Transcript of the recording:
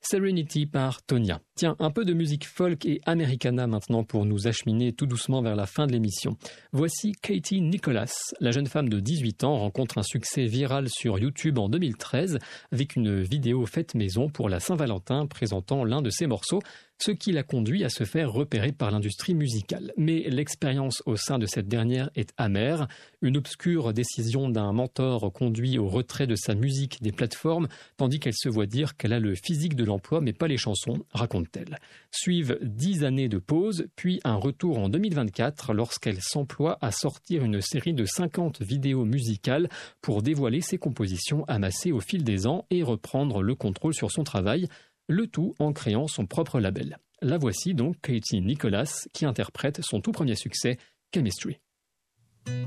Serenity par Tonya. Tiens, un peu de musique folk et americana maintenant pour nous acheminer tout doucement vers la fin de l'émission. Voici Katie Nicholas. La jeune femme de 18 ans rencontre un succès viral sur YouTube en 2013 avec une vidéo faite maison pour la Saint-Valentin présentant l'un de ses morceaux, ce qui l'a conduit à se faire repérer par l'industrie musicale. Mais l'expérience au sein de cette dernière est amère. Une obscure décision d'un mentor conduit au retrait de sa musique des plateformes, tandis qu'elle se voit dire qu'elle a le physique de l'emploi mais pas les chansons, raconte-t-elle. Suivent 10 années de pause, puis un retour en 2024 lorsqu'elle s'emploie à sortir une série de 50 vidéos musicales pour dévoiler ses compositions amassées au fil des ans et reprendre le contrôle sur son travail, le tout en créant son propre label. La voici donc Katie Nicholas qui interprète son tout premier succès, Chemistry.